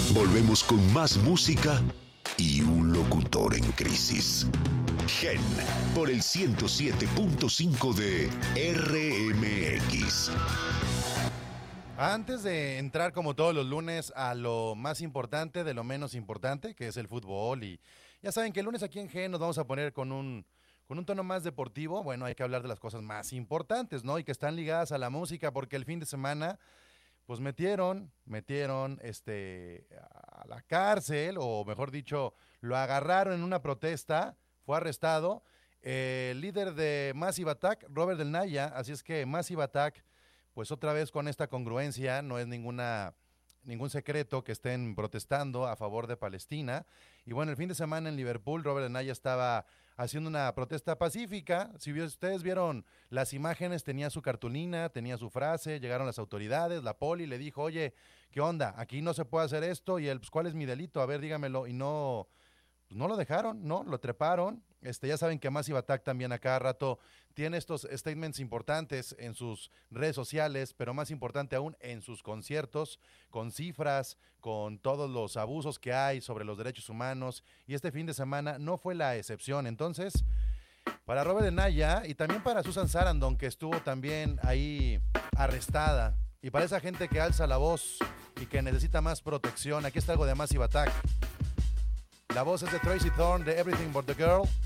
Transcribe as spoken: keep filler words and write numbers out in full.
Volvemos con más música y un locutor en crisis. Gen, por el ciento siete punto cinco de R M X. Antes de entrar como todos los lunes a lo más importante de lo menos importante, que es el fútbol, y ya saben que el lunes aquí en Gen nos vamos a poner con un, con un tono más deportivo. Bueno, hay que hablar de las cosas más importantes, ¿no? Y que están ligadas a la música, porque el fin de semana pues metieron, metieron este, a la cárcel, o mejor dicho, lo agarraron en una protesta, fue arrestado, eh, el líder de Massive Attack, Robert Del Naya. Así es que Massive Attack, pues otra vez con esta congruencia, no es ninguna ningún secreto que estén protestando a favor de Palestina. Y bueno, el fin de semana en Liverpool, Robert Del Naya estaba haciendo una protesta pacífica. Si ustedes vieron las imágenes, tenía su cartulina, tenía su frase, llegaron las autoridades, la poli le dijo, oye, ¿qué onda? Aquí no se puede hacer esto. Y él, pues, ¿cuál es mi delito? A ver, dígamelo. Y no, pues no lo dejaron, ¿no? Lo treparon. Este, ya saben que Massive Attack también a cada rato tiene estos statements importantes en sus redes sociales, pero más importante aún en sus conciertos, con cifras, con todos los abusos que hay sobre los derechos humanos, y este fin de semana no fue la excepción. Entonces, para Robert Del Naya y también para Susan Sarandon, que estuvo también ahí arrestada, y para esa gente que alza la voz y que necesita más protección, aquí está algo de Massive Attack. La voz es de Tracy Thorn de Everything But The Girl.